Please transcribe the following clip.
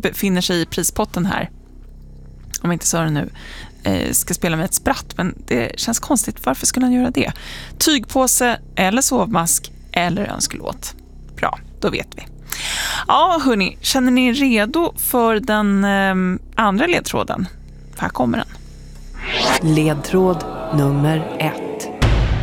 befinner sig i prispotten här, om inte Sören nu ska spela med ett spratt, men det känns konstigt. Varför skulle han göra det? Tygpåse eller sovmask eller önskelåt. Bra, då vet vi. Ja, hörni, känner ni er redo för den andra ledtråden? Här kommer den. Ledtråd nummer 1.